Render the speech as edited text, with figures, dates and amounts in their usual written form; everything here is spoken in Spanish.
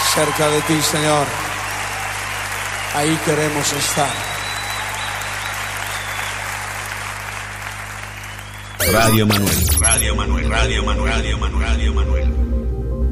cerca de ti, Señor. Ahí queremos estar. Radio Manuel, Radio Manuel, Radio Manuel, Radio Manuel, Radio Manuel.